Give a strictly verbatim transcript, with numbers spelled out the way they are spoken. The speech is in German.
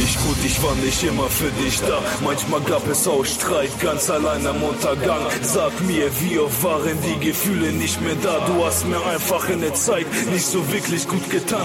nicht gut, ich war nicht immer für dich da. Manchmal gab es auch Streit, ganz allein am Untergang. Sag mir, wie oft waren die Gefühle nicht mehr da? Du hast mir einfach in der Zeit nicht so wirklich gut getan.